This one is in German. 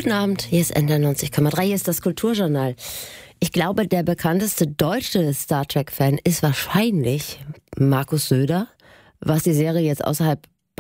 Guten Abend, hier ist NDR 90,3, hier ist das Kulturjournal. Ich glaube, der bekannteste deutsche Star Trek-Fan ist wahrscheinlich Markus Söder. Was die Serie jetzt außerhalb